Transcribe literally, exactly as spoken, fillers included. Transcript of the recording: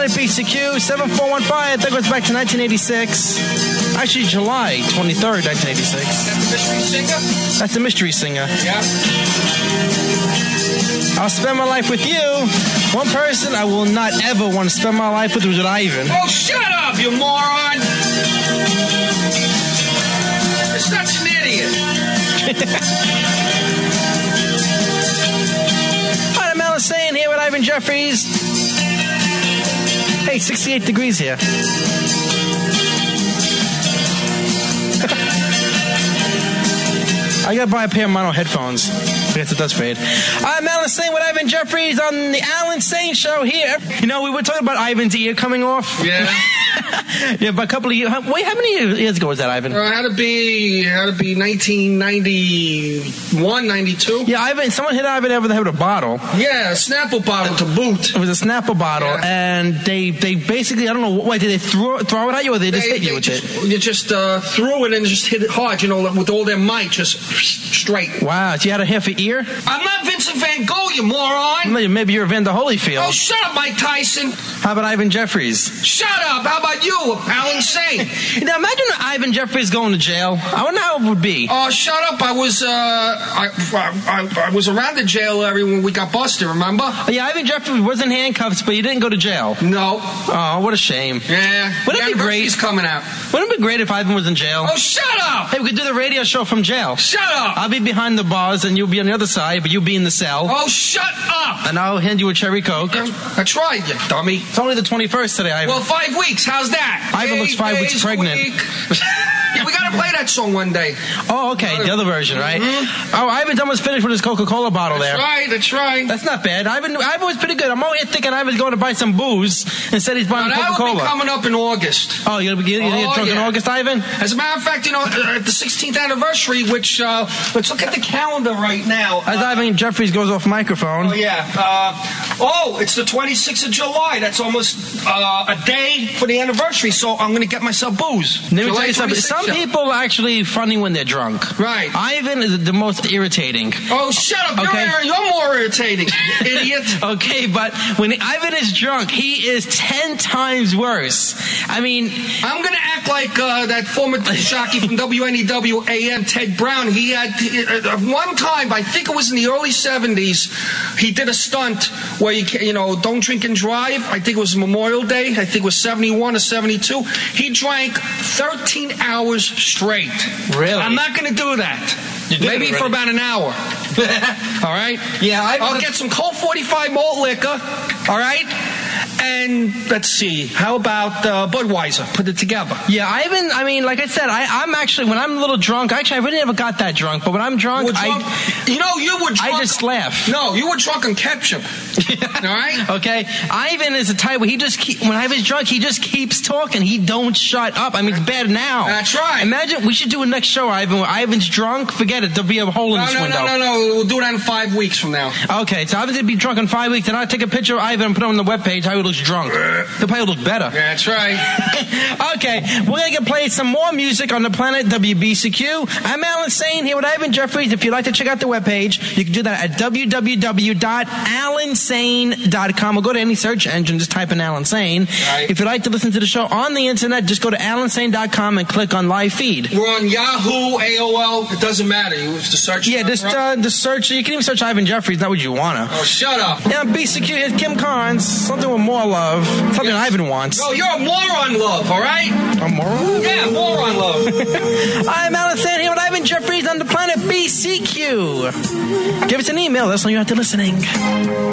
Planet B C Q, seven four one five. That goes back to nineteen eighty-six. Actually, July twenty-third, nineteen eighty-six. That's the mystery singer? That's the mystery singer. Yeah. I'll spend my life with you. One person I will not ever want to spend my life with was with Ivan. Oh, shut up, you moron! You're such an idiot. Hi, I'm Alan Sane here with Ivan Jeffries. Hey, sixty-eight degrees here. I gotta buy a pair of mono headphones. I guess it does fade. I'm Alan Sane with Ivan Jeffries on the Alan Sane Show here. You know, we were talking about Ivan's ear coming off. Yeah. Yeah, but a couple of years. Wait, how many years ago was that, Ivan? Uh, it had to be, it had to be nineteen ninety-one, ninety-two. Yeah, Ivan. Someone hit Ivan over the head with a bottle. Yeah, a Snapple bottle to boot. It was a Snapple bottle, Yeah. and they they basically, I don't know, why did they throw throw it at you, or they just They, hit you they with just, it? You just uh, threw it and just hit it hard, you know, with all their might, just straight. Wow, so you had a half an ear? I'm not Vincent Van Gogh, you moron. Maybe maybe you're Evander Holyfield. Oh, shut up, Mike Tyson. How about Ivan Jeffries? Shut up. How about you, Alan Sane? Now imagine Ivan Jeffries going to jail. I wonder how it would be. Oh, shut up. I was, uh, I, I, I was around the jail area when we got busted, remember? Oh, yeah, Ivan Jeffries was in handcuffs, but he didn't go to jail. No. Oh, what a shame. Yeah. Wouldn't it be great? He's coming out. Wouldn't it be great if Ivan was in jail? Oh, shut up. Hey, we could do the radio show from jail. Shut up. I'll be behind the bars, and you'll be on the other side, but you'll be in the cell. Oh, shut up. And I'll hand you a cherry Coke. That's right, you dummy. It's only the twenty-first today, Ivan. Well, five weeks. How's that? Ivan looks five Eight weeks days a pregnant. week. Yeah, we got to play that song one day. Oh, okay, the other version, right? Mm-hmm. Oh, Ivan's almost finished with his Coca-Cola bottle That's there. right, that's right. That's not bad. Ivan, Ivan was pretty good. I'm over here thinking Ivan's going to buy some booze. Instead, he's buying Now, that'll Coca-Cola. be coming up in August. Oh, you're going to get, you're gonna get Oh, drunk in yeah. August, Ivan? As a matter of fact, you know, uh, at the sixteenth anniversary, which, uh, let's look at the calendar right now. As Uh, Ivan Jeffries goes off microphone. Oh, yeah. Uh, oh, it's the twenty-sixth of July. That's almost uh, a day for the anniversary, so I'm going to get myself booze. Let me July tell you something. twenty-sixth Some show. people are actually funny when they're drunk. Right. Ivan is the most irritating. Oh, shut up. Okay. You're, you're more irritating, idiot. Okay, but when Ivan is drunk, he is ten times worse. I mean, I'm going to act like uh, that former jockey from W N E W A M, Ted Brown. He had, uh, one time, I think it was in the early seventies, he did a stunt where, you, can, you know, don't drink and drive. I think it was Memorial Day. I think it was seventy-one or seventy-two. He drank thirteen hours straight. Really? I'm not going to do that. You did Maybe it for already. about an hour. All right? Yeah, I- I'll get some Colt forty-five malt liquor. All right? And let's see. How about uh, Budweiser? Put it together. yeah, Ivan, I mean, like I said, I, I'm actually, when I'm a little drunk, actually, I really never got that drunk, but when I'm drunk, You were drunk- I, you know, you were drunk. I just laugh. No, you were drunk on ketchup. All right? Okay, Ivan is a type where he just keep, when Ivan's drunk, he just keeps talking. He don't shut up. I mean, it's bad now. That's right. Imagine we should do a next show, Ivan, where Ivan's drunk. Forget it. There'll be a hole in No, this no, window. no, no, no. We'll do that in five weeks from now. Okay, so Ivan's gonna be drunk in five weeks, and I'll take a picture of Ivan and put it on the webpage. How he looks drunk. He'll probably look better. That's right. Okay, we're gonna get played some more music on the planet W B C Q. I'm Alan Sane here with Ivan Jeffries. If you'd like to check out the webpage, you can do that at w w w dot alan sane dot com or go to any search engine, just type in Alan Sane. Right. If you'd like to listen to the show on the internet, just go to alan sane dot com and click on live feed. We're on Yahoo, A O L. It doesn't matter. You have to search. Yeah, just uh, the search. You can even search Ivan Jeffries. Not what you wanna. Oh, shut up. Yeah, B C Q. Here's Kim Carnes. Something with more love. Something Ivan wants. No, you're a moron, love. All right? A moron? Yeah, moron, love. I'm Alan Sane here with Ivan Jeffries on the planet B C Q. Give us an email. Let us know you're out there listening.